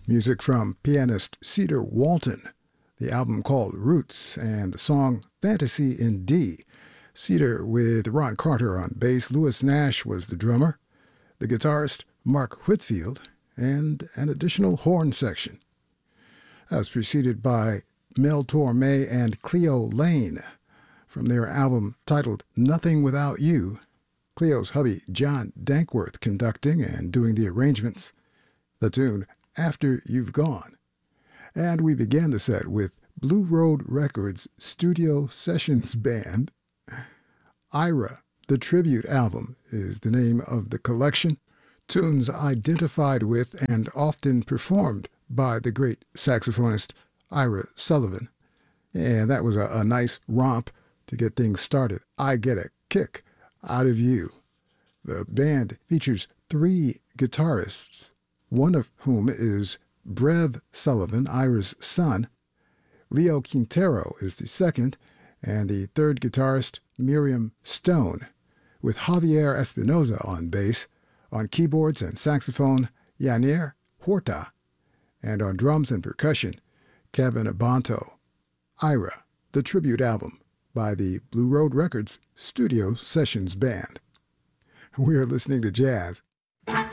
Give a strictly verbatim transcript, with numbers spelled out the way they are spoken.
Music from pianist Cedar Walton, the album called Roots, and the song Fantasy in D. Cedar with Ron Carter on bass, Lewis Nash was the drummer, the guitarist Mark Whitfield, and an additional horn section. That was preceded by Mel Torme and Cleo Lane from their album titled Nothing Without You. Cleo's hubby John Dankworth conducting and doing the arrangements. The tune After You've Gone. And we began the set with Blue Road Records Studio Sessions Band. Ira, the tribute album, is the name of the collection. Tunes identified with and often performed by the great saxophonist Ira Sullivan. And that was a, a nice romp to get things started. I get a kick out of you. The band features three guitarists, one of whom is Brev Sullivan, Ira's son. Leo Quintero is the second, and the third guitarist, Miriam Stone, with Javier Espinoza on bass, on keyboards and saxophone, Yanir Horta, and on drums and percussion, Kevin Abanto. Ira, the tribute album by the Blue Road Records Studio Sessions Band. We're listening to jazz